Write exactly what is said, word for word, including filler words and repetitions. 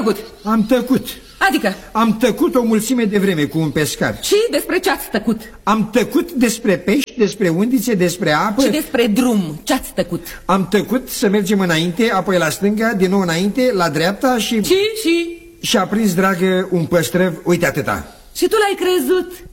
făcut? Am tăcut. Adică? Am tăcut o mulțime de vreme cu un pescar. Și despre ce ați tăcut? Am tăcut despre pești, despre undițe, despre apă. Și despre drum, ce ați tăcut? Am tăcut să mergem înainte, apoi la stânga, din nou înainte, la dreapta și... Și, și? Și a prins, dragă, un păstrăv, uite atâta. Și tu l-ai crezut?